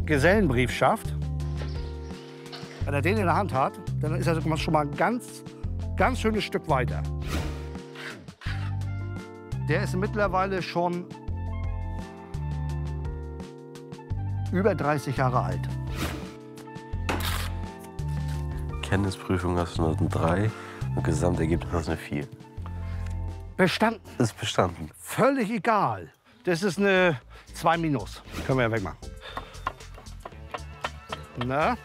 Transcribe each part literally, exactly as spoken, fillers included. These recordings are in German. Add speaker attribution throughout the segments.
Speaker 1: Gesellenbrief schafft, wenn er den in der Hand hat, dann ist er schon mal ein ganz, ganz schönes Stück weiter. Der ist mittlerweile schon über dreißig Jahre alt.
Speaker 2: Kenntnisprüfung hast du eine drei und Gesamtergebnis hast du eine vier.
Speaker 1: Bestanden.
Speaker 2: Ist bestanden.
Speaker 1: Völlig egal. Das ist eine zwei minus. Können wir ja wegmachen. Na?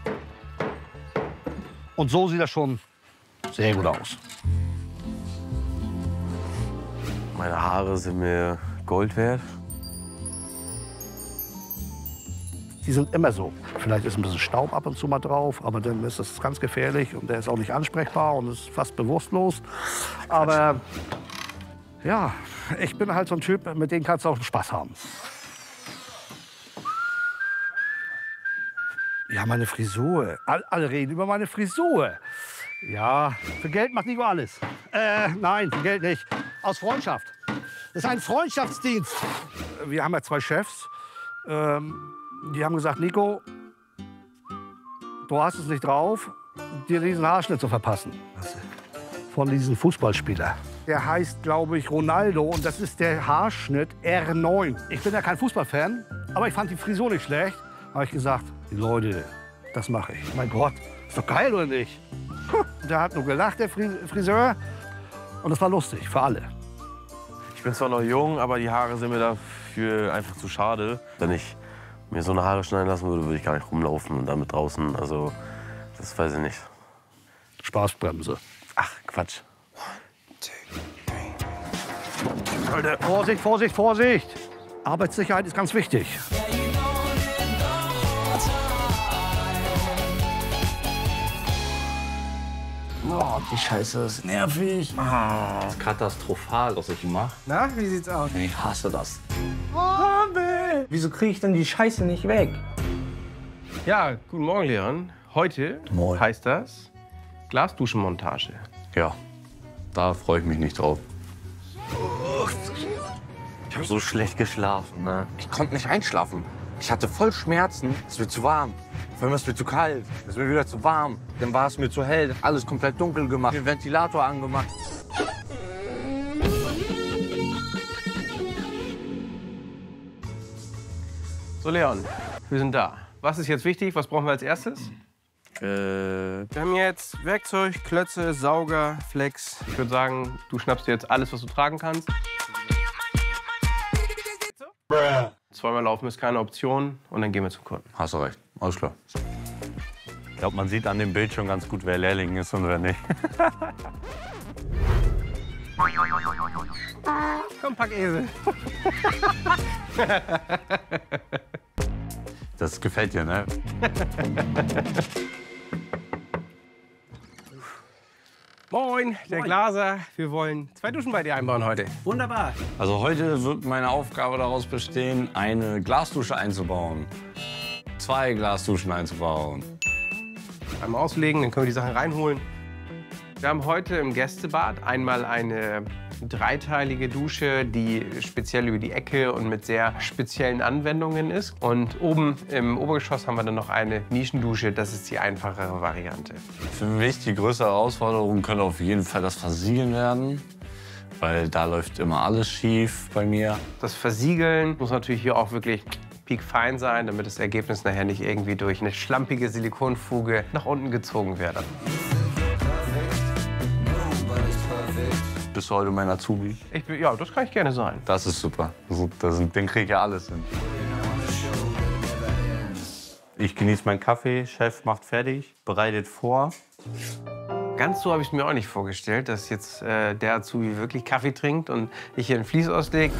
Speaker 1: Und so sieht das schon sehr gut aus.
Speaker 2: Meine Haare sind mir Gold wert.
Speaker 1: Die sind immer so. Vielleicht ist ein bisschen Staub ab und zu mal drauf, aber dann ist das ganz gefährlich und der ist auch nicht ansprechbar und ist fast bewusstlos. Aber ja, ich bin halt so ein Typ, mit dem kannst du auch Spaß haben. Ja, meine Frisur. Alle reden über meine Frisur. Ja, für Geld macht Nico alles. Äh, nein, für Geld nicht. Aus Freundschaft. Das ist ein Freundschaftsdienst. Wir haben ja zwei Chefs. Ähm, die haben gesagt, Nico, du hast es nicht drauf, dir diesen Haarschnitt zu verpassen. Von diesem Fußballspieler. Der heißt, glaube ich, Ronaldo und das ist der Haarschnitt R neun. Ich bin ja kein Fußballfan, aber ich fand die Frisur nicht schlecht. Da habe ich gesagt, Leute, das mache ich. Mein Gott, ist doch geil, oder nicht? Der hat nur gelacht, der Friseur. Und das war lustig, für alle.
Speaker 2: Ich bin zwar noch jung, aber die Haare sind mir dafür einfach zu schade. Wenn ich mir so eine Haare schneiden lassen würde, würde ich gar nicht rumlaufen und damit draußen. Also, das weiß ich nicht.
Speaker 1: Spaßbremse.
Speaker 2: Ach, Quatsch.
Speaker 1: Leute, Vorsicht, Vorsicht, Vorsicht! Arbeitssicherheit ist ganz wichtig.
Speaker 3: Oh, die Scheiße ist nervig. Ah, katastrophal, was ich mache.
Speaker 4: Na, wie sieht's aus?
Speaker 3: Ich hasse das. Oh, nee. Wieso kriege ich denn die Scheiße nicht weg?
Speaker 4: Ja, guten Morgen, Leon. Heute
Speaker 3: Moin.
Speaker 4: heißt das Glasduschenmontage.
Speaker 3: Ja, da freue ich mich nicht drauf.
Speaker 2: Ich habe so schlecht geschlafen, ne?
Speaker 3: Ich konnte nicht einschlafen. Ich hatte voll Schmerzen. Es wird zu warm. Vor allem ist es mir zu kalt. Es ist mir wieder zu warm. Dann war es mir zu hell. Alles komplett dunkel gemacht. Den Ventilator angemacht.
Speaker 4: So, Leon, wir sind da. Was ist jetzt wichtig? Was brauchen wir als erstes?
Speaker 2: Äh,
Speaker 4: Wir haben jetzt Werkzeug, Klötze, Sauger, Flex. Ich würde sagen, du schnappst dir jetzt alles, was du tragen kannst. Zweimal laufen ist keine Option und dann gehen wir zum Kunden.
Speaker 3: Hast du recht. Alles klar. Ich glaube, man sieht an dem Bild schon ganz gut, wer Lehrling ist und wer nicht.
Speaker 4: Komm, pack Esel.
Speaker 3: Das gefällt dir, ne?
Speaker 4: Moin, der Glaser. Wir wollen zwei Duschen bei dir einbauen heute.
Speaker 5: Wunderbar.
Speaker 3: Also heute wird meine Aufgabe daraus bestehen, eine Glasdusche einzubauen. Zwei Glasduschen einzubauen.
Speaker 4: Einmal auslegen, dann können wir die Sachen reinholen. Wir haben heute im Gästebad einmal eine dreiteilige Dusche, die speziell über die Ecke und mit sehr speziellen Anwendungen ist. Und oben im Obergeschoss haben wir dann noch eine Nischendusche. Das ist die einfachere Variante.
Speaker 3: Für mich die größte Herausforderung könnte auf jeden Fall das Versiegeln werden. Weil da läuft immer alles schief bei mir.
Speaker 4: Das Versiegeln muss natürlich hier auch wirklich piekfein sein, damit das Ergebnis nachher nicht irgendwie durch eine schlampige Silikonfuge nach unten gezogen wird.
Speaker 3: Bist du heute mein Azubi?
Speaker 4: Ich bin, ja, das kann ich gerne sein.
Speaker 3: Das ist super. Das, das, den kriege ich ja alles hin. Ich genieße meinen Kaffee, Chef macht fertig, bereitet vor.
Speaker 4: Ganz so habe ich es mir auch nicht vorgestellt, dass jetzt äh, der Azubi wirklich Kaffee trinkt und ich hier ein Vlies auslege.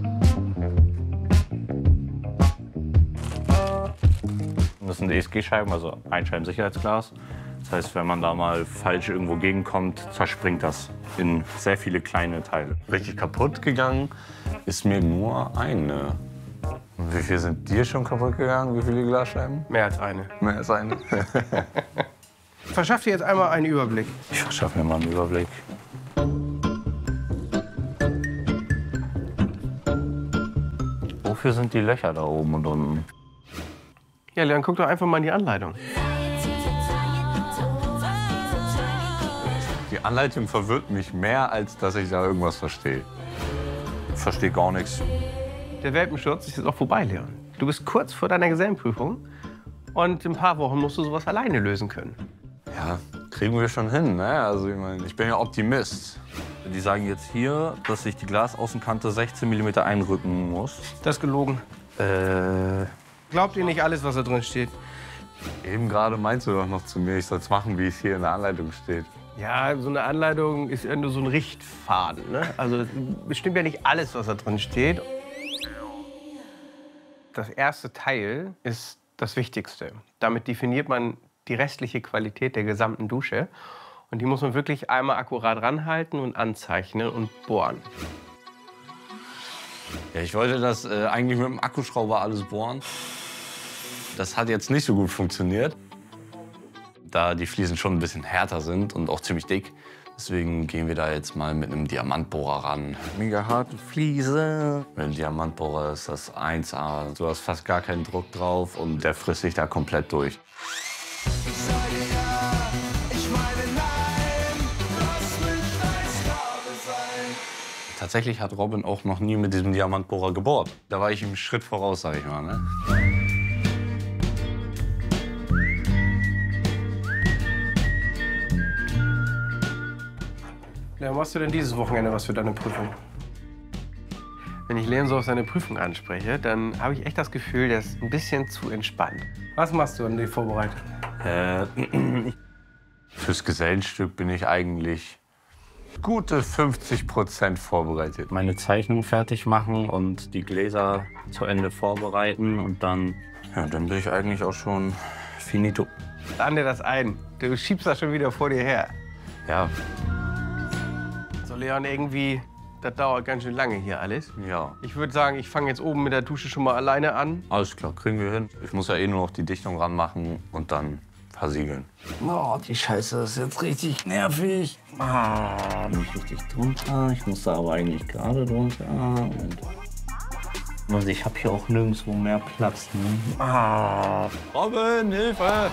Speaker 3: Das sind E S G-Scheiben, also Einscheibensicherheitsglas. Das heißt, wenn man da mal falsch irgendwo gegenkommt, zerspringt das in sehr viele kleine Teile. Richtig kaputt gegangen ist mir nur eine. Und wie viele sind dir schon kaputt gegangen? Wie viele Glasscheiben?
Speaker 4: Mehr als eine.
Speaker 3: Mehr als eine.
Speaker 4: Verschaff dir jetzt einmal einen Überblick.
Speaker 3: Ich verschaffe mir mal einen Überblick. Wofür sind die Löcher da oben und unten?
Speaker 4: Ja, dann guck doch einfach mal in die Anleitung.
Speaker 3: Die Anleitung verwirrt mich mehr, als dass ich da irgendwas verstehe. Ich verstehe gar nichts.
Speaker 4: Der Welpenschutz ist jetzt auch vorbei, Leon. Du bist kurz vor deiner Gesellenprüfung und in ein paar Wochen musst du sowas alleine lösen können.
Speaker 3: Ja, kriegen wir schon hin, ne? Also ich meine, ich bin ja Optimist.
Speaker 2: Die sagen jetzt hier, dass ich die Glasaußenkante sechzehn Millimeter einrücken muss.
Speaker 4: Das ist gelogen.
Speaker 2: Äh,
Speaker 4: Glaubt ihr nicht alles, was da drin steht?
Speaker 3: Eben gerade meinst du doch noch zu mir, ich soll es machen, wie es hier in der Anleitung steht.
Speaker 4: Ja, so eine Anleitung ist ja nur so ein Richtfaden. Ne? Also es stimmt ja nicht alles, was da drin steht. Das erste Teil ist das Wichtigste. Damit definiert man die restliche Qualität der gesamten Dusche. Und die muss man wirklich einmal akkurat ranhalten und anzeichnen und bohren.
Speaker 3: Ja, ich wollte das äh, eigentlich mit dem Akkuschrauber alles bohren. Das hat jetzt nicht so gut funktioniert, da die Fliesen schon ein bisschen härter sind und auch ziemlich dick. Deswegen gehen wir da jetzt mal mit einem Diamantbohrer ran.
Speaker 2: mega harte Fliese.
Speaker 3: Mit dem Diamantbohrer ist das eins A. Du hast fast gar keinen Druck drauf und der frisst sich da komplett durch.
Speaker 5: Ich sage ja, ich meine nein, lass mich dein Sklave sein.
Speaker 3: Tatsächlich hat Robin auch noch nie mit diesem Diamantbohrer gebohrt. Da war ich ihm einen Schritt voraus, sag ich mal. Ne?
Speaker 4: Ja, machst du denn dieses Wochenende was für deine Prüfung? Wenn ich Leon so auf seine Prüfung anspreche, dann habe ich echt das Gefühl, der ist ein bisschen zu entspannt. Was machst du an die Vorbereitung?
Speaker 3: Äh, fürs Gesellenstück bin ich eigentlich gute fünfzig Prozent vorbereitet.
Speaker 2: Meine Zeichnung fertig machen und die Gläser zu Ende vorbereiten und dann, ja, dann bin ich eigentlich auch schon finito.
Speaker 4: Plan dir das ein. Du schiebst das schon wieder vor dir her.
Speaker 3: Ja,
Speaker 4: So, Leon, irgendwie, das dauert ganz schön lange hier alles.
Speaker 3: ja.
Speaker 4: Ich würde sagen, ich fange jetzt oben mit der Dusche schon mal alleine an.
Speaker 3: Alles klar, kriegen wir hin. Ich muss ja eh nur noch die Dichtung ranmachen und dann versiegeln.
Speaker 2: Oh, die Scheiße ist jetzt richtig nervig. Ah, nicht richtig drunter. Ich muss da aber eigentlich gerade drunter. Und also ich habe hier auch nirgendwo mehr Platz. Ne? Ah.
Speaker 3: Robin, Hilfe!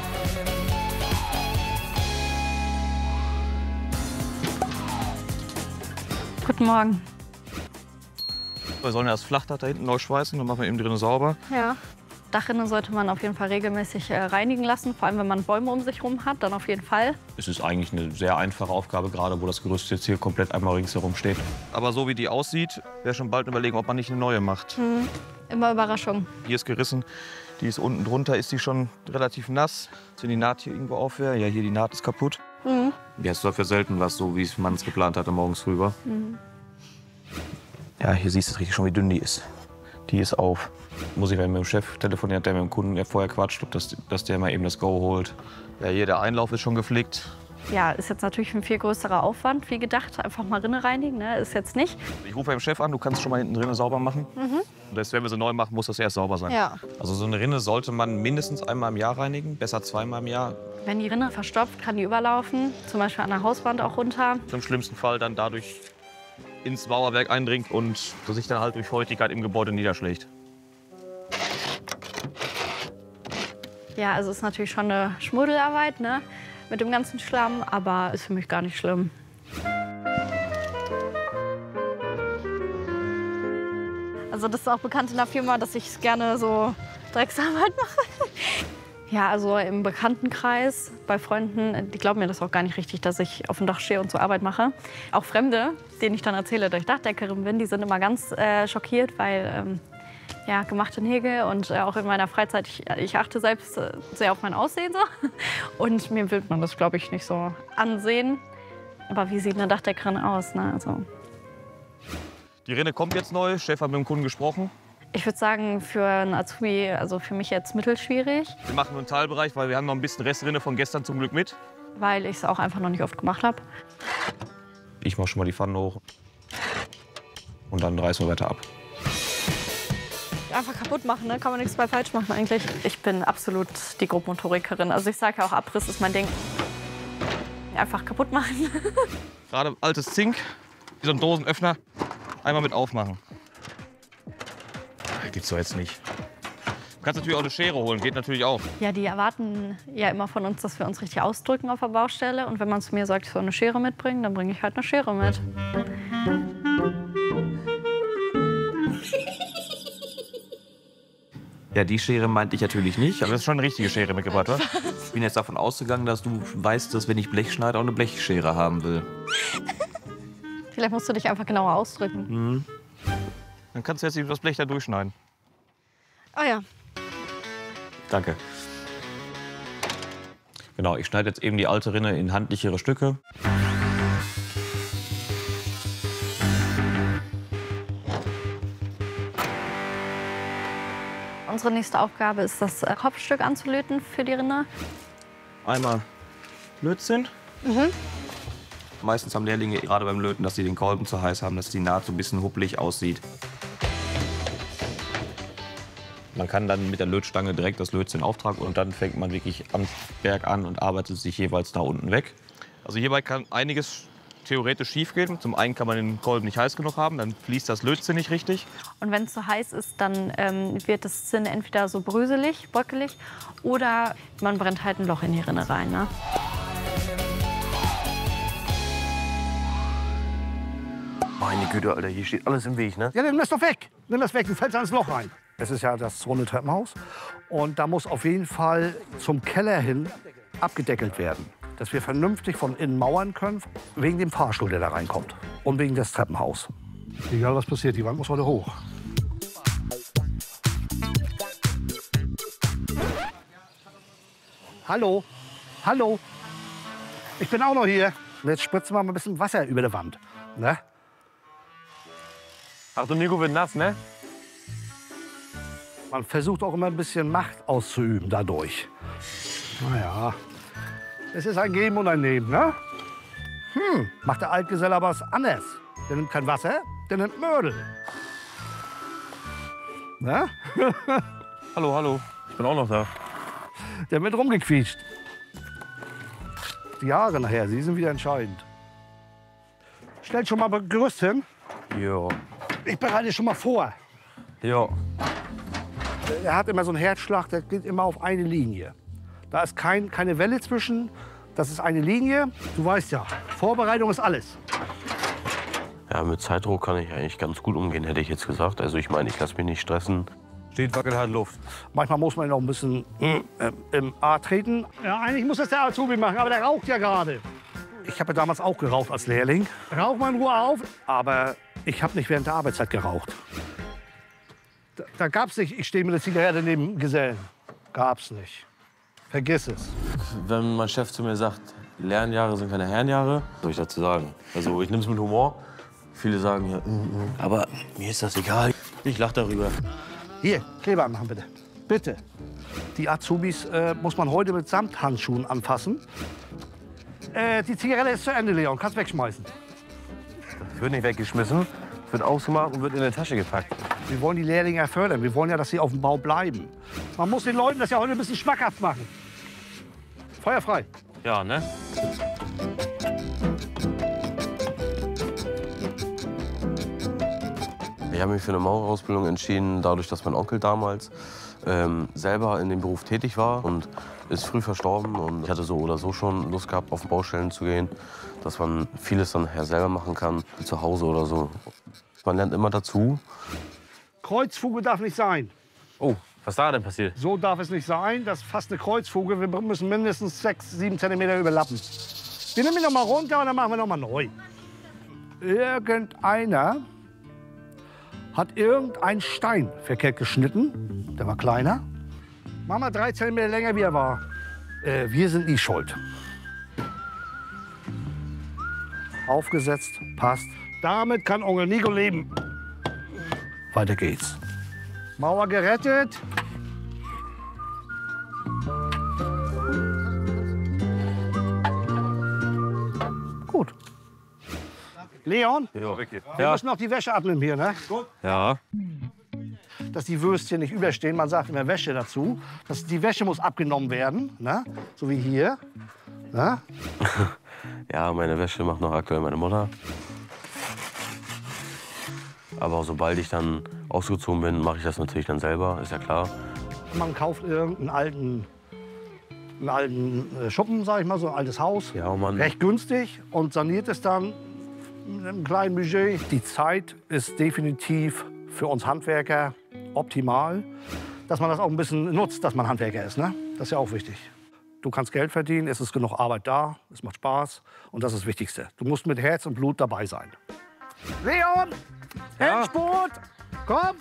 Speaker 6: Guten Morgen.
Speaker 7: Wir sollen ja das Flachdach da hinten neu schweißen, dann machen wir eben drinnen sauber.
Speaker 6: Ja. Dachrinne sollte man auf jeden Fall regelmäßig äh, reinigen lassen, vor allem wenn man Bäume um sich herum hat, dann auf jeden Fall.
Speaker 7: Es ist eigentlich eine sehr einfache Aufgabe, gerade wo das Gerüst jetzt hier komplett einmal ringsherum steht. Aber so wie die aussieht, wäre schon bald überlegen, ob man nicht eine neue macht.
Speaker 6: Mhm. Immer Überraschung.
Speaker 7: Hier ist gerissen, die ist unten drunter, ist die schon relativ nass. Wenn die Naht hier irgendwo auf wäre, ja hier die Naht ist kaputt.
Speaker 6: Mhm.
Speaker 7: Ja, ist dafür selten was, so wie man es geplant hatte morgens früher.
Speaker 6: Mhm.
Speaker 7: Ja, hier siehst du richtig schon, wie dünn die ist. Die ist auf. Muss ich mal mit dem Chef telefonieren, der mit dem Kunden vorher quatscht, ob das, dass der mal eben das Go holt. Ja, hier der Einlauf ist schon geflickt.
Speaker 6: Ja, ist jetzt natürlich ein viel größerer Aufwand, wie gedacht. Einfach mal Rinne reinigen, ne? Ist jetzt nicht.
Speaker 7: Ich rufe beim Chef an, du kannst schon mal hinten drinnen sauber machen.
Speaker 6: Mhm.
Speaker 7: Und das, wenn wir sie neu machen, muss das erst sauber sein.
Speaker 6: Ja.
Speaker 7: Also so eine Rinne sollte man mindestens einmal im Jahr reinigen, besser zweimal im Jahr.
Speaker 6: Wenn die Rinne verstopft, kann die überlaufen, zum Beispiel an der Hauswand auch runter.
Speaker 7: Im schlimmsten Fall dann dadurch ins Mauerwerk eindringt und sich dann halt durch Feuchtigkeit im Gebäude niederschlägt.
Speaker 6: Ja, also ist natürlich schon eine Schmuddelarbeit, ne? Mit dem ganzen Schlamm, aber ist für mich gar nicht schlimm. Also das ist auch bekannt in der Firma, dass ich gerne so Drecksarbeit mache. Ja, also im Bekanntenkreis, bei Freunden, die glauben mir das auch gar nicht richtig, dass ich auf dem Dach stehe und so Arbeit mache. Auch Fremde, denen ich dann erzähle, dass ich Dachdeckerin bin, die sind immer ganz äh, schockiert, weil ähm, ja, gemachte Nägel und äh, auch in meiner Freizeit, ich, ich achte selbst äh, sehr auf mein Aussehen so. Und mir will man das, glaube ich, nicht so ansehen. Aber wie sieht eine Dachdeckerin aus, ne? Also,
Speaker 7: Die Rinne kommt jetzt neu, Chef hat mit dem Kunden gesprochen.
Speaker 6: ich würde sagen, für einen Azubi, also für mich jetzt mittelschwierig,
Speaker 7: Wir machen nur einen Teilbereich, weil wir haben noch ein bisschen Restrinne von gestern zum Glück mit.
Speaker 6: weil ich es auch einfach noch nicht oft gemacht habe.
Speaker 7: Ich mache schon mal die Pfanne hoch. Und dann reißen wir weiter ab.
Speaker 6: Einfach kaputt machen, ne? Kann man nichts bei falsch machen eigentlich. Ich bin absolut die Grobmotorikerin. Also ich sage ja auch, Abriss ist mein Ding. Einfach kaputt machen.
Speaker 7: Gerade altes Zink, wie so ein Dosenöffner, einmal mit aufmachen. Gibt's doch jetzt nicht. Du kannst natürlich auch eine Schere holen, geht natürlich auch.
Speaker 6: Ja, die erwarten ja immer von uns, dass wir uns richtig ausdrücken auf der Baustelle. Und wenn man zu mir sagt, ich soll eine Schere mitbringen, dann bringe ich halt eine Schere mit.
Speaker 7: Ja, die Schere meinte ich natürlich nicht, aber das ist schon eine richtige Schere mitgebracht, oder? Ich bin jetzt davon ausgegangen, dass du weißt, dass wenn ich Blech schneide, auch eine Blechschere haben will.
Speaker 6: Vielleicht musst du dich einfach genauer ausdrücken.
Speaker 7: Mhm. Dann kannst du jetzt das Blech da durchschneiden.
Speaker 6: Oh ja.
Speaker 7: Danke. Genau, ich schneide jetzt eben die alte Rinne in handlichere Stücke.
Speaker 6: Unsere nächste Aufgabe ist, das äh, Kopfstück anzulöten für die Rinne.
Speaker 7: Einmal Lötzinn.
Speaker 6: Mhm.
Speaker 7: Meistens haben Lehrlinge gerade beim Löten, dass sie den Kolben zu heiß haben, dass die Naht so ein bisschen huppelig aussieht. Man kann dann mit der Lötstange direkt das Lötzinn auftragen und dann fängt man wirklich am Berg an und arbeitet sich jeweils da unten weg. Also hierbei kann einiges theoretisch schief gehen. Zum einen kann man den Kolben nicht heiß genug haben, dann fließt das Lötzinn nicht richtig.
Speaker 6: Und wenn es zu heiß ist, dann ähm, wird das Zinn entweder so bröselig, bröckelig oder man brennt halt ein Loch in die Rinne rein. Ne?
Speaker 8: Meine Güte, Alter, hier steht alles im Weg, ne?
Speaker 1: Ja, nimm das doch weg. Nimm das weg, du fällst ans Loch rein. Es ist ja das runde Treppenhaus. Und da muss auf jeden Fall zum Keller hin abgedeckelt werden. Dass wir vernünftig von innen mauern können, wegen dem Fahrstuhl, der da reinkommt. Und wegen des Treppenhaus. Egal was passiert, die Wand muss heute hoch. Hallo? Hallo? Ich bin auch noch hier. Jetzt spritzen wir mal ein bisschen Wasser über die Wand. Ne?
Speaker 8: Achtung, Nico wird nass, ne?
Speaker 1: Man versucht auch immer ein bisschen Macht auszuüben dadurch. Naja, es ist ein Geben und ein Nehmen, ne? Hm, macht der Altgeselle aber was anderes. Der nimmt kein Wasser, der nimmt Mördel. Ne?
Speaker 8: Hallo, hallo. Ich bin auch noch da.
Speaker 1: Der wird rumgequietscht. Die Haare nachher, sie sind wieder entscheidend. Stellt schon mal Gerüst hin.
Speaker 8: Jo.
Speaker 1: Ich bereite schon mal vor.
Speaker 8: Jo.
Speaker 1: Er hat immer so einen Herzschlag, der geht immer auf eine Linie. Da ist kein, keine Welle zwischen, das ist eine Linie. Du weißt ja, Vorbereitung ist alles.
Speaker 8: Ja, mit Zeitdruck kann ich eigentlich ganz gut umgehen, hätte ich jetzt gesagt. Also ich meine, ich lasse mich nicht stressen. Steht wackelhart Luft.
Speaker 1: Manchmal muss man ihn auch ein bisschen äh, im A treten. Ja, eigentlich muss das der Azubi machen, aber der raucht ja gerade. Ich habe ja damals auch geraucht als Lehrling. Rauch mal in Ruhe auf. Aber ich habe nicht während der Arbeitszeit geraucht. Da, da gab's nicht, ich stehe mit der Zigarette neben dem Gesellen. Gab's nicht. Vergiss es.
Speaker 8: Wenn mein Chef zu mir sagt, Lernjahre sind keine Herrenjahre, was soll ich dazu sagen? Also ich nehme es mit Humor. Viele sagen ja, mm, mm. aber mir ist das egal. Ich lache darüber.
Speaker 1: Hier, Kleber anmachen bitte. Bitte. Die Azubis äh, muss man heute mit Samthandschuhen anfassen. Äh, die Zigarette ist zu Ende, Leon. Kannst wegschmeißen.
Speaker 8: Wird nicht weggeschmissen, wird ausgemacht und wird in eine Tasche gepackt.
Speaker 1: Wir wollen die Lehrlinge fördern. Wir wollen ja, dass sie auf dem Bau bleiben. Man muss den Leuten das ja heute ein bisschen schmackhaft machen. Feuer frei.
Speaker 8: Ja, ne? Ich habe mich für eine Maurerausbildung entschieden, dadurch, dass mein Onkel damals ähm, selber in dem Beruf tätig war und ist früh verstorben. Und ich hatte so oder so schon Lust gehabt, auf Baustellen zu gehen, dass man vieles dann nachher selber machen kann, zu Hause oder so. Man lernt immer dazu.
Speaker 1: Kreuzfuge darf nicht sein.
Speaker 8: Oh, was da denn passiert?
Speaker 1: So darf es nicht sein. Das ist fast eine Kreuzfuge. Wir müssen mindestens sechs, sieben Zentimeter überlappen. Wir nehmen ihn noch mal runter und dann machen wir noch mal neu. Irgendeiner hat irgendeinen Stein verkehrt geschnitten. Der war kleiner. Machen wir drei Zentimeter länger, wie er war. Äh, wir sind nie schuld. Aufgesetzt, passt. Damit kann Onkel Nico leben. Weiter geht's. Mauer gerettet. Gut. Leon,
Speaker 8: Ja.
Speaker 1: wir müssen noch die Wäsche abnehmen hier, ne?
Speaker 8: Ja.
Speaker 1: Dass die Würstchen nicht überstehen. Man sagt immer Wäsche dazu. Das, die Wäsche muss abgenommen werden, ne? So wie hier. Ne?
Speaker 8: Ja, meine Wäsche macht noch aktuell meine Mutter. Aber sobald ich dann ausgezogen bin, mache ich das natürlich dann selber, ist ja klar.
Speaker 1: Man kauft irgendeinen alten, einen alten äh, Schuppen, sag ich mal, so ein altes Haus.
Speaker 8: Ja, und man,
Speaker 1: Recht günstig und saniert es dann mit einem kleinen Budget. Die Zeit ist definitiv für uns Handwerker optimal, dass man das auch ein bisschen nutzt, dass man Handwerker ist. Ne? Das ist ja auch wichtig. Du kannst Geld verdienen, es ist genug Arbeit da, es macht Spaß und das ist das Wichtigste. Du musst mit Herz und Blut dabei sein. Leon, Endspurt, komm.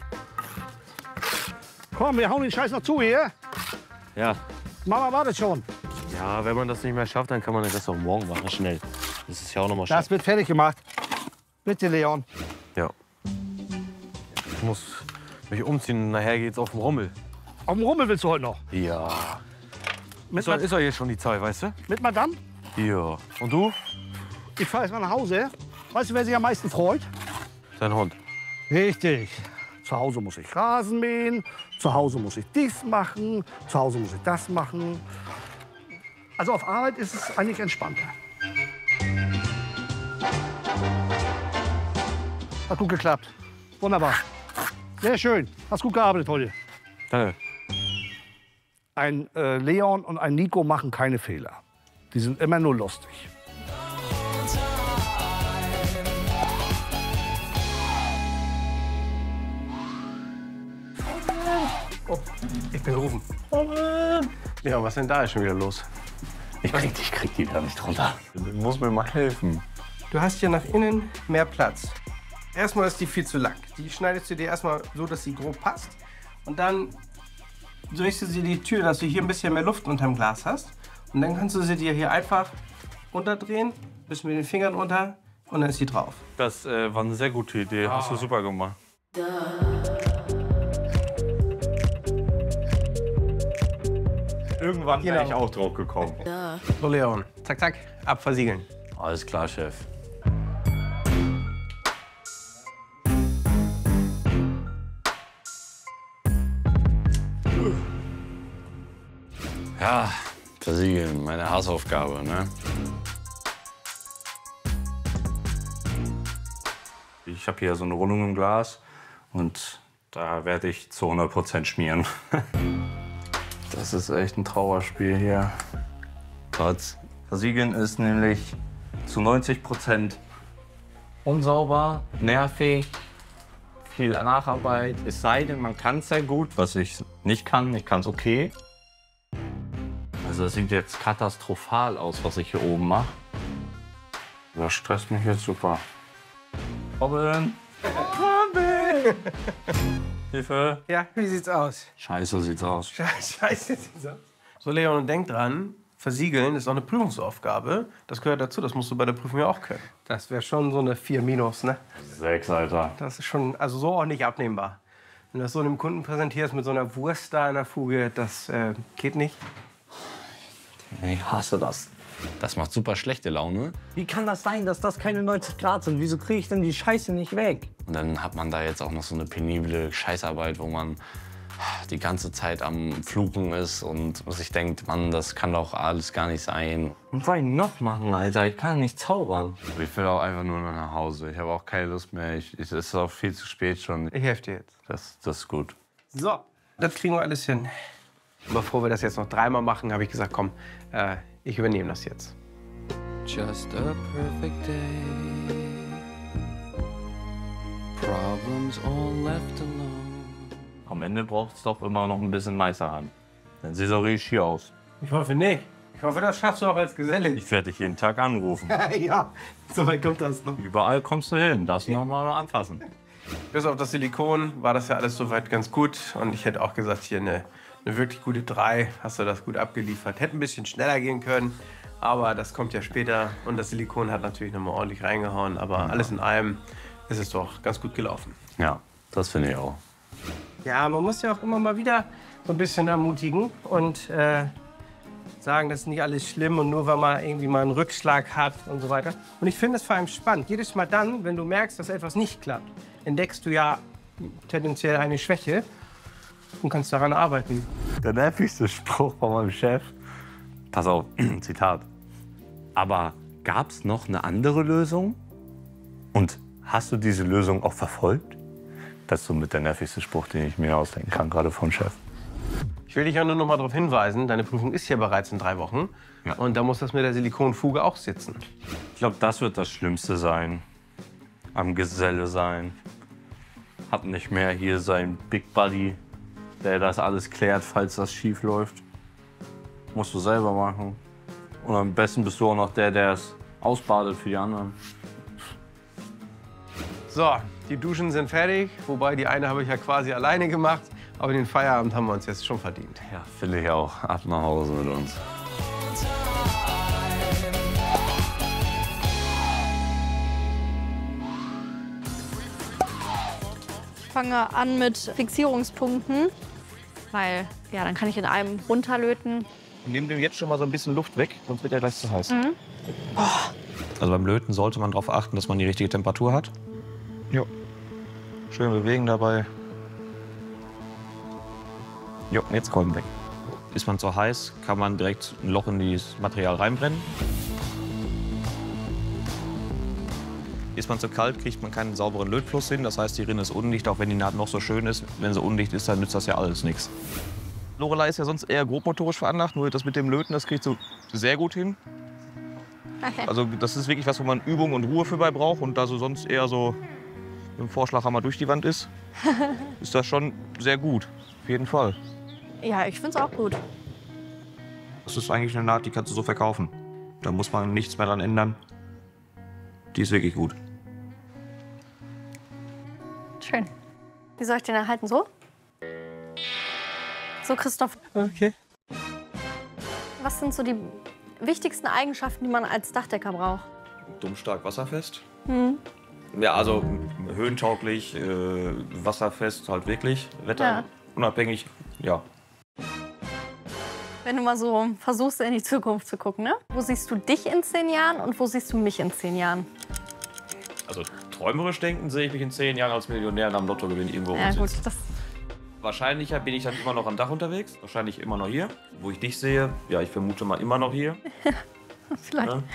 Speaker 1: Komm, wir hauen den Scheiß noch zu hier.
Speaker 8: ja.
Speaker 1: Mama wartet schon.
Speaker 8: ja, wenn man das nicht mehr schafft, dann kann man das auch morgen machen, schnell. Das ist ja auch noch mal
Speaker 1: Das
Speaker 8: schön.
Speaker 1: wird fertig gemacht. Bitte, Leon.
Speaker 8: Ja. Ich muss mich umziehen, nachher geht's auf den Rummel.
Speaker 1: Auf dem Rummel willst du heute noch?
Speaker 8: Ja.
Speaker 1: Mit,
Speaker 8: Ist doch, ist doch jetzt schon die Zeit, weißt du?
Speaker 1: mit Madame?
Speaker 8: Ja. Und du?
Speaker 1: Ich fahre jetzt mal nach Hause. Weißt du, wer sich am meisten freut?
Speaker 8: Dein Hund.
Speaker 1: Richtig. Zu Hause muss ich Rasen mähen, zu Hause muss ich dies machen, zu Hause muss ich das machen. Also auf Arbeit ist es eigentlich entspannter. Hat gut geklappt. Wunderbar. Sehr schön. Hast gut gearbeitet heute.
Speaker 8: Danke.
Speaker 1: Ein äh, Leon und ein Nico machen keine Fehler. Die sind immer nur lustig.
Speaker 4: Oh, ich bin gerufen. Ja, was ist denn da schon wieder los?
Speaker 3: Ich krieg, ich krieg die da nicht runter. Du musst mir mal helfen.
Speaker 4: Du hast hier nach innen mehr Platz. Erstmal ist die viel zu lang. Die schneidest du dir erstmal so, dass sie grob passt. Und dann drehst du sie die Tür, dass du hier ein bisschen mehr Luft unterm Glas hast. Und dann kannst du sie dir hier einfach runterdrehen, bis mit den Fingern runter und dann ist sie drauf.
Speaker 3: Das äh, war eine sehr gute Idee. Hast du super gemacht. Irgendwann
Speaker 4: Genau.
Speaker 3: wäre ich auch drauf gekommen.
Speaker 4: So, Leon. Zack, zack, abversiegeln.
Speaker 3: Alles klar, Chef. Ja, versiegeln, meine Hausaufgabe, ne? Ich habe hier so eine Rundung im Glas und da werde ich zu hundert Prozent schmieren. Das ist echt ein Trauerspiel hier. Trotz. Versiegeln ist nämlich zu neunzig Prozent unsauber, nervig, viel Nacharbeit. Es sei denn, man kann es sehr gut, was ich nicht kann. Ich kann es okay. Also das sieht jetzt katastrophal aus, was ich hier oben mache. Das stresst mich jetzt super. Robin! Robin! Hilfe!
Speaker 4: Ja, wie sieht's aus?
Speaker 3: Scheiße sieht's aus.
Speaker 4: Scheiße sieht's aus. So, Leon, und denk dran, versiegeln ist auch eine Prüfungsaufgabe. Das gehört dazu, das musst du bei der Prüfung ja auch können. Das wäre schon so eine vier minus, ne?
Speaker 3: Sechs, Alter.
Speaker 4: Das ist schon, also so auch nicht abnehmbar. Wenn du das so einem Kunden präsentierst mit so einer Wurst da in der Fuge, das äh, geht nicht.
Speaker 2: Ich hasse das. Das macht super schlechte Laune. Wie kann das sein, dass das keine neunzig Grad sind? Wieso kriege ich denn die Scheiße nicht weg? Und dann hat man da jetzt auch noch so eine penible Scheißarbeit, wo man die ganze Zeit am Fluchen ist und sich denkt, Mann, das kann doch alles gar nicht sein. Und was soll ich noch machen, Alter? Ich kann nicht zaubern.
Speaker 3: Ich will auch einfach nur noch nach Hause. Ich habe auch keine Lust mehr. Ich, ich, es ist auch viel zu spät schon.
Speaker 4: Ich helfe dir jetzt.
Speaker 3: Das, das ist gut.
Speaker 4: So, das kriegen wir alles hin. Und bevor wir das jetzt noch dreimal machen, habe ich gesagt, komm, äh, ich übernehme das jetzt.
Speaker 5: Just a perfect day. Problems all left alone.
Speaker 3: Am Ende braucht es doch immer noch ein bisschen Meisterhand. Dann sieht es auch richtig schier aus.
Speaker 4: Ich hoffe nicht. Ich hoffe, das schaffst du auch als Geselle.
Speaker 3: Ich werde dich jeden Tag anrufen.
Speaker 4: Ja, so weit kommt das noch.
Speaker 3: Überall kommst du hin. Das noch mal anfassen.
Speaker 4: Bis auf das Silikon war das ja alles soweit ganz gut. Und ich hätte auch gesagt, hier eine, eine wirklich gute drei. Hast du das gut abgeliefert. Hätte ein bisschen schneller gehen können. Aber das kommt ja später. Und das Silikon hat natürlich noch mal ordentlich reingehauen. Aber alles in allem ist es doch ganz gut gelaufen.
Speaker 3: Ja, das finde ich auch.
Speaker 4: Ja, man muss ja auch immer mal wieder so ein bisschen ermutigen und äh, sagen, das ist nicht alles schlimm und nur weil man irgendwie mal einen Rückschlag hat und so weiter. Und ich finde es vor allem spannend. Jedes Mal dann, wenn du merkst, dass etwas nicht klappt, entdeckst du ja tendenziell eine Schwäche und kannst daran arbeiten.
Speaker 3: Der nervigste Spruch von meinem Chef. Pass auf, Zitat. Aber gab es noch eine andere Lösung? Und hast du diese Lösung auch verfolgt? Das ist so mit der nervigste Spruch, den ich mir ausdenken kann, gerade vom Chef.
Speaker 4: Ich will dich ja nur noch mal darauf hinweisen, deine Prüfung ist ja bereits in drei Wochen.
Speaker 3: Ja.
Speaker 4: Und da muss das mit der Silikonfuge auch sitzen.
Speaker 3: Ich glaube, das wird das Schlimmste sein. Am Geselle sein. Hat nicht mehr hier seinen Big Buddy, der das alles klärt, falls das schief läuft. Musst du selber machen. Und am besten bist du auch noch der, der es ausbadet für die anderen.
Speaker 4: So, die Duschen sind fertig. Wobei, die eine habe ich ja quasi alleine gemacht. Aber den Feierabend haben wir uns jetzt schon verdient.
Speaker 3: Ja, finde ich auch. Ab nach Hause mit uns.
Speaker 6: Ich fange an mit Fixierungspunkten, weil ja, dann kann ich in einem runterlöten.
Speaker 7: Nimm dem jetzt schon mal so ein bisschen Luft weg, sonst wird er gleich zu heiß. Mhm. Oh. Also beim Löten sollte man darauf achten, dass man die richtige Temperatur hat. Jo. Schön bewegen dabei. Jo, jetzt Kolben weg. Ist man zu heiß, kann man direkt ein Loch in das Material reinbrennen. Ist man zu kalt, kriegt man keinen sauberen Lötfluss hin. Das heißt, die Rinne ist undicht, auch wenn die Naht noch so schön ist. Wenn sie undicht ist, dann nützt das ja alles nichts. Lorelei ist ja sonst eher grobmotorisch veranlagt, nur das mit dem Löten, das kriegt so sehr gut hin. Also das ist wirklich was, wo man Übung und Ruhe für bei braucht. Und da so sonst eher so mit dem Vorschlaghammer durch die Wand ist, ist das schon sehr gut. Auf jeden Fall.
Speaker 6: Ja, ich finde es auch gut.
Speaker 7: Das ist eigentlich eine Naht, die kannst du so verkaufen. Da muss man nichts mehr dran ändern. Die ist wirklich gut.
Speaker 6: Schön. Wie soll ich den erhalten? So? So, Christoph.
Speaker 7: Okay.
Speaker 6: Was sind so die wichtigsten Eigenschaften, die man als Dachdecker braucht?
Speaker 7: Dummstark, wasserfest.
Speaker 6: Hm.
Speaker 7: Ja, also höhentauglich, äh, wasserfest, halt wirklich. Wetterunabhängig, ja.
Speaker 6: Wenn du mal so versuchst, in die Zukunft zu gucken, ne? Wo siehst du dich in zehn Jahren und wo siehst du mich in zehn Jahren?
Speaker 7: Also träumerisch denken sehe ich mich in zehn Jahren als Millionär am Lottogewinn irgendwo
Speaker 6: Ja, gut,
Speaker 7: rumsitzen.
Speaker 6: das
Speaker 7: Wahrscheinlicher bin ich dann immer noch am Dach unterwegs. Wahrscheinlich immer noch hier. Wo ich dich sehe, ja, ich vermute mal immer noch hier.
Speaker 6: vielleicht.
Speaker 7: Ja.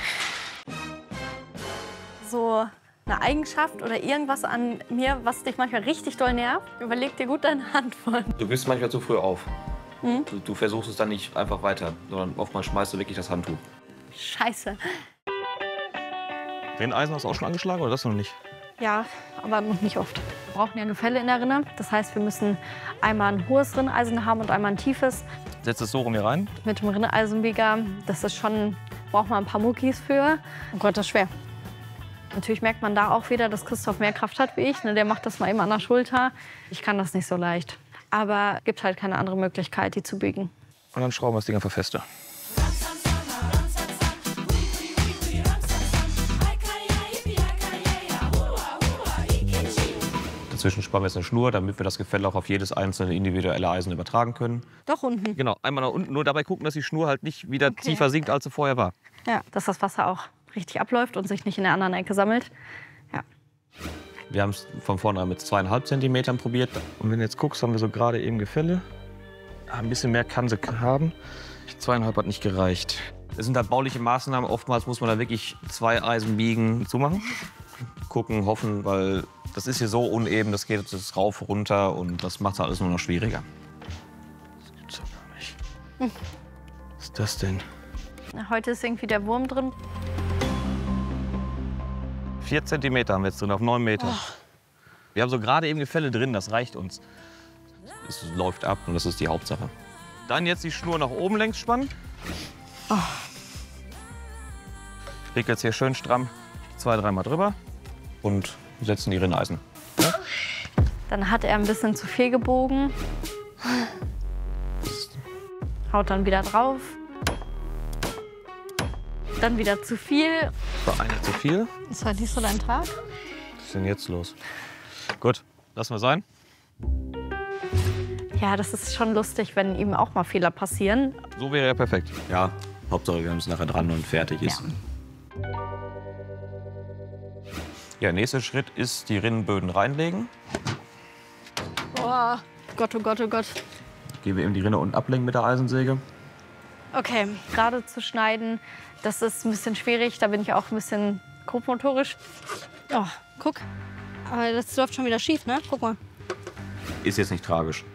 Speaker 6: So eine Eigenschaft oder irgendwas an mir, was dich manchmal richtig doll nervt, überleg dir gut deine Handvoll.
Speaker 7: Du bist manchmal zu früh auf.
Speaker 6: Hm?
Speaker 7: Du, du versuchst es dann nicht einfach weiter, sondern oftmals schmeißt du wirklich das Handtuch.
Speaker 6: Scheiße.
Speaker 7: Renneisen hast du auch schon angeschlagen oder das noch nicht?
Speaker 6: Ja, aber noch nicht oft. Wir brauchen ja Gefälle in der Rinne. Das heißt, wir müssen einmal ein hohes Rinneisen haben und einmal ein tiefes.
Speaker 7: Setz es so rum hier rein.
Speaker 6: Mit dem Rinneisenbieger, das ist schon, braucht man ein paar Muckis für. Oh Gott, das ist schwer. Natürlich merkt man da auch wieder, dass Christoph mehr Kraft hat wie ich. Ne? Der macht das mal eben an der Schulter. Ich kann das nicht so leicht. Aber es gibt halt keine andere Möglichkeit, die zu biegen.
Speaker 7: Und dann schrauben wir das Ding einfach fester. Dazwischen spannen wir jetzt eine Schnur, damit wir das Gefälle auch auf jedes einzelne individuelle Eisen übertragen können.
Speaker 6: Doch unten.
Speaker 7: Genau, einmal nach unten, nur dabei gucken, dass die Schnur halt nicht wieder
Speaker 6: Okay.
Speaker 7: tiefer sinkt, als sie vorher war.
Speaker 6: Ja, dass das Wasser auch richtig abläuft und sich nicht in der anderen Ecke sammelt. Ja.
Speaker 7: Wir haben es von vornherein mit zweieinhalb Zentimetern probiert. Und wenn du jetzt guckst, haben wir so gerade eben Gefälle. Ein bisschen mehr kann sie haben. Zweieinhalb hat nicht gereicht. Das sind halt bauliche Maßnahmen. Oftmals muss man da wirklich zwei Eisen biegen, zumachen. Gucken, hoffen, weil das ist hier so uneben, das geht jetzt rauf, runter und das macht es alles nur noch schwieriger. Das gibt's doch gar nicht.
Speaker 6: Hm.
Speaker 7: Was ist das denn?
Speaker 6: Heute ist irgendwie der Wurm drin.
Speaker 7: Vier Zentimeter haben wir jetzt drin, auf neun Meter.
Speaker 6: Oh.
Speaker 7: Wir haben so gerade eben Gefälle drin, das reicht uns. Es läuft ab und das ist die Hauptsache. Dann jetzt die Schnur nach oben längs spannen.
Speaker 6: Oh.
Speaker 7: Ich leg jetzt hier schön stramm zwei, dreimal drüber und setzen die Rinneisen. Ja?
Speaker 6: Dann hat er ein bisschen zu viel gebogen. Haut dann wieder drauf. Dann wieder zu viel.
Speaker 7: Das war eine zu viel.
Speaker 6: Das war nicht so dein Tag.
Speaker 7: Was ist denn jetzt los? Gut, lassen wir sein.
Speaker 6: Ja, das ist schon lustig, wenn ihm auch mal Fehler passieren.
Speaker 7: So wäre ja perfekt. Ja, Hauptsache wir haben es nachher dran und fertig ist.
Speaker 6: Ja.
Speaker 7: Ja, nächster Schritt ist die Rinnenböden reinlegen.
Speaker 6: Oh Gott, oh Gott, oh Gott.
Speaker 7: Gehen wir eben die Rinne unten ablenken mit der Eisensäge.
Speaker 6: Okay, gerade zu schneiden, das ist ein bisschen schwierig. Da bin ich auch ein bisschen grobmotorisch. Oh, guck. Aber das läuft schon wieder schief, ne? Guck mal.
Speaker 7: Ist jetzt nicht tragisch.